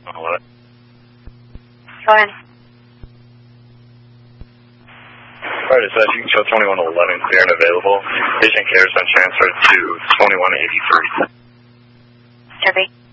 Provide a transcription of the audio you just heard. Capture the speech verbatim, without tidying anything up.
What? Go ahead. Alright, it says you can show twenty-one eleven clear and available. Patient care has been transferred to twenty-one eighty-three. Copy.